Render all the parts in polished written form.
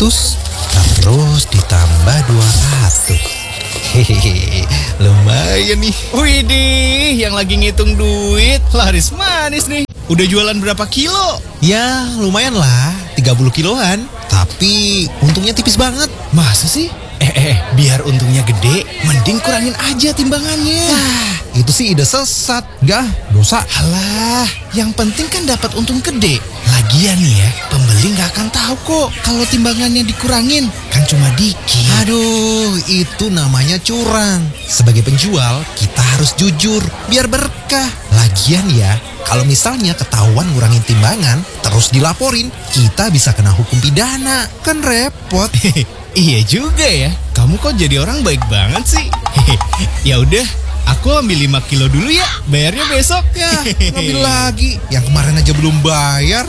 terus ditambah 200. Hehehe, lumayan nih. Widih, yang lagi ngitung duit laris manis nih. Udah jualan berapa kilo? Ya lumayan lah, 30 kiloan. Tapi untungnya tipis banget. Masa sih? Biar untungnya gede, mending kurangin aja timbangannya. Itu sih ide sesat. Gak, dosa. Alah, yang penting kan dapat untung gede. Lagian nih ya, pembeli nggak akan tahu kok kalau timbangannya dikurangin. Kan cuma dikit. Aduh, itu namanya curang. Sebagai penjual, kita harus jujur, biar berkah. Lagian ya, kalau misalnya ketahuan ngurangin timbangan, terus dilaporin, kita bisa kena hukum pidana. Kan repot. Iya juga ya, kamu kok jadi orang baik banget sih. Ya udah, aku ambil 5 kilo dulu ya, bayarnya besok. Ya, ngambil lagi. Yang kemarin aja belum bayar.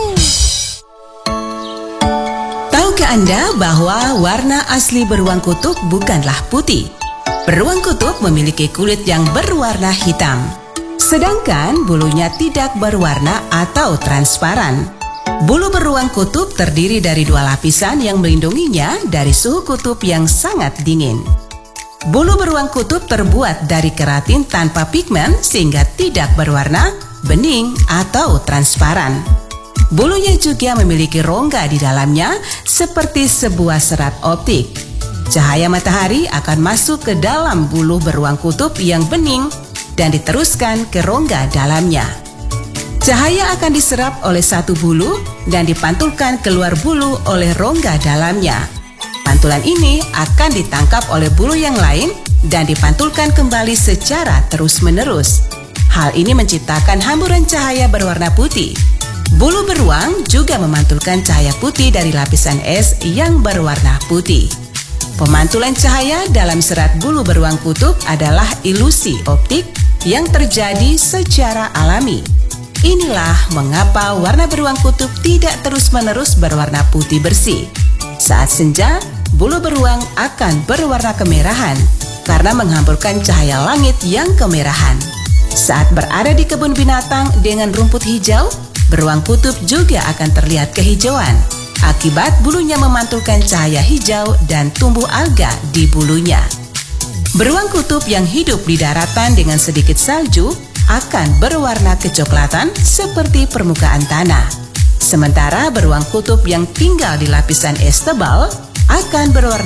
Tahukah Anda bahwa warna asli beruang kutub bukanlah putih? Beruang kutub memiliki kulit yang berwarna hitam, sedangkan bulunya tidak berwarna atau transparan. Bulu beruang kutub terdiri dari 2 lapisan yang melindunginya dari suhu kutub yang sangat dingin. Bulu beruang kutub terbuat dari keratin tanpa pigmen sehingga tidak berwarna, bening, atau transparan. Bulunya juga memiliki rongga di dalamnya seperti sebuah serat optik. Cahaya matahari akan masuk ke dalam bulu beruang kutub yang bening dan diteruskan ke rongga dalamnya. Cahaya akan diserap oleh satu bulu dan dipantulkan keluar bulu oleh rongga dalamnya. Pantulan ini akan ditangkap oleh bulu yang lain dan dipantulkan kembali secara terus-menerus. Hal ini menciptakan hamburan cahaya berwarna putih. Bulu beruang juga memantulkan cahaya putih dari lapisan es yang berwarna putih. Pemantulan cahaya dalam serat bulu beruang kutub adalah ilusi optik yang terjadi secara alami. Inilah mengapa warna beruang kutub tidak terus-menerus berwarna putih bersih. Saat senja, bulu beruang akan berwarna kemerahan karena menghamburkan cahaya langit yang kemerahan. Saat berada di kebun binatang dengan rumput hijau, beruang kutub juga akan terlihat kehijauan akibat bulunya memantulkan cahaya hijau dan tumbuh alga di bulunya. Beruang kutub yang hidup di daratan dengan sedikit salju akan berwarna kecoklatan seperti permukaan tanah. Sementara beruang kutub yang tinggal di lapisan es tebal akan berwarna